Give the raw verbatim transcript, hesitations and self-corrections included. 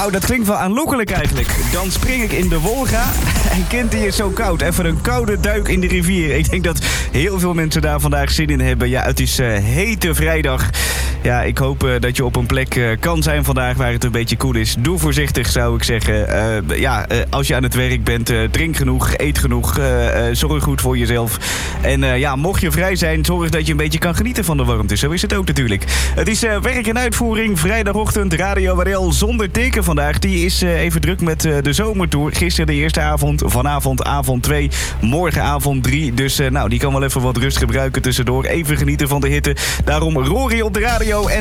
Nou, dat klinkt wel aanlokkelijk eigenlijk. Dan spring ik in de Wolga en kind, die is zo koud. Even een koude duik in de rivier. Ik denk dat heel veel mensen daar vandaag zin in hebben. Ja, het is uh, hete vrijdag. Ja, ik hoop uh, dat je op een plek uh, kan zijn vandaag waar het een beetje koel is. Doe voorzichtig, zou ik zeggen. Uh, ja, uh, als je aan het werk bent, uh, drink genoeg, eet genoeg. Uh, uh, zorg goed voor jezelf. En uh, ja, mocht je vrij zijn, zorg dat je een beetje kan genieten van de warmte. Zo is het ook natuurlijk. Het is uh, werk en uitvoering. Vrijdagochtend, Radio W R L zonder teken vandaag. Die is uh, even druk met uh, de zomertour. Gisteren de eerste avond, vanavond avond twee, morgenavond drie. Dus uh, nou, die kan wel even wat rust gebruiken tussendoor. Even genieten van de hitte. Daarom Rory op de radio en